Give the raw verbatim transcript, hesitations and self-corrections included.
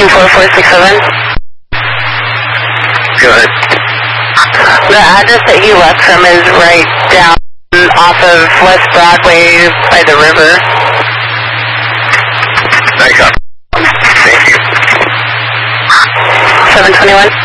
two four four six seven. Go ahead. The address that he left from is right down off of West Broadway by the river. Nice. Thank you. seven twenty-one.